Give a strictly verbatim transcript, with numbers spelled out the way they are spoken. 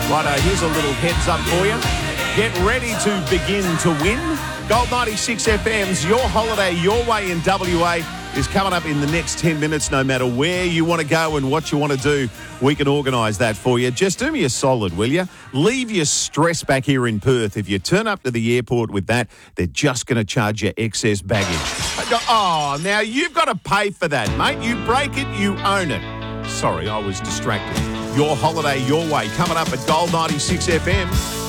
Righto, here's a little heads up for you. Get ready to begin to win. Gold ninety-six F M's Your Holiday Your Way in W A is coming up in the next ten minutes. No matter where you want to go and what you want to do, we can organise that for you. Just do me a solid, will you? Leave your stress back here in Perth. If you turn up to the airport with that, they're just going to charge you excess baggage. Oh, now you've got to pay for that, mate. You break it, you own it. Sorry, I was distracted. Your Holiday Your Way coming up at Gold ninety-six F M.